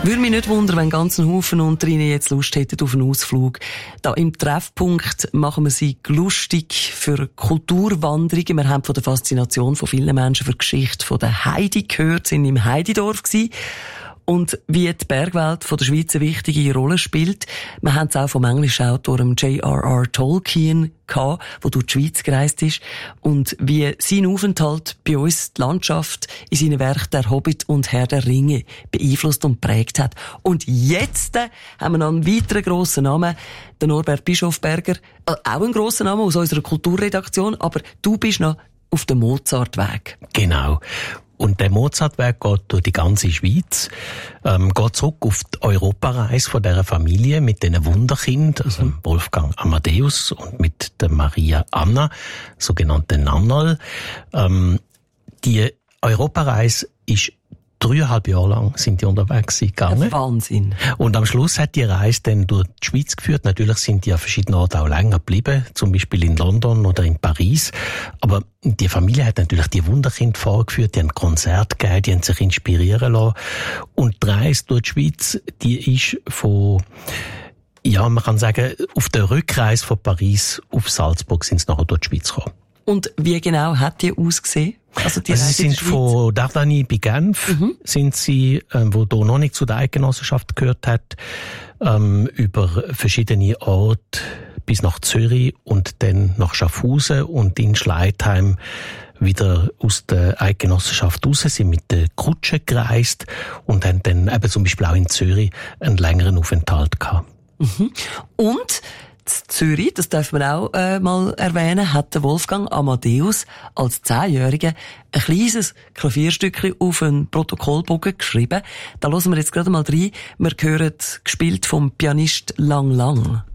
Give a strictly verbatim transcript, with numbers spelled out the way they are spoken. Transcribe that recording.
Würde mich nicht wundern, wenn ganz ein Haufen unter Ihnen jetzt Lust hätten auf einen Ausflug. Da im Treffpunkt machen wir sie lustig für Kulturwanderungen. Wir haben von der Faszination von vielen Menschen für die Geschichte von der Heidi gehört, sind im Heididorf gewesen. Und wie die Bergwelt von der Schweiz eine wichtige Rolle spielt. Wir haben es auch vom englischen Autor J R R Tolkien gehabt, der durch die Schweiz gereist ist. Und wie sein Aufenthalt bei uns die Landschaft in seinen Werken Der Hobbit und Herr der Ringe beeinflusst und prägt hat. Und jetzt äh, haben wir noch einen weiteren grossen Namen, den Norbert Bischofberger. Äh, auch ein grosser Name aus unserer Kulturredaktion, aber du bist noch auf dem Mozartweg. Genau. Und der Mozartweg geht durch die ganze Schweiz, ähm, geht zurück auf die Europareise von dieser Familie mit diesen Wunderkind, also mhm. Wolfgang Amadeus und mit der Maria Anna, sogenannte Nannal. Ähm, die Europareise ist dreieinhalb Jahre lang sind die unterwegs gegangen. Wahnsinn. Und am Schluss hat die Reise dann durch die Schweiz geführt. Natürlich sind die an verschiedenen Orten auch länger geblieben, zum Beispiel in London oder in Paris. Aber die Familie hat natürlich die Wunderkind vorgeführt, die haben Konzerte gegeben, die haben sich inspirieren lassen. Und die Reise durch die Schweiz, die ist von, ja, man kann sagen, auf der Rückreise von Paris auf Salzburg sind sie nachher durch die Schweiz gekommen. Und wie genau hat die ausgesehen? Also die also sie sind von Dardani bei Genf, mhm. sind sie, ähm, wo hier noch nicht zu der Eidgenossenschaft gehört hat, ähm, über verschiedene Orte bis nach Zürich und dann nach Schaffhausen und in Schleitheim wieder aus der Eidgenossenschaft raus, sind mit der Kutsche gereist und haben dann eben zum Beispiel auch in Zürich einen längeren Aufenthalt gehabt. Mhm. Und Zürich, das dürfen wir auch äh, mal erwähnen, hat der Wolfgang Amadeus als Zehnjähriger ein kleines Klavierstückchen auf einen Protokollbogen geschrieben. Da hören wir jetzt gerade mal rein. Wir hören gespielt vom Pianist Lang Lang.